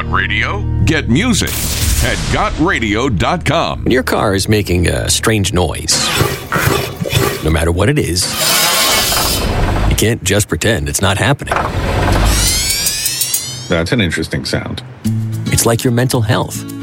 radio? Get music at gotradio.com. When your car is making a strange noise, no matter what it is, you can't just pretend it's not happening. That's an interesting sound. It's like your mental health.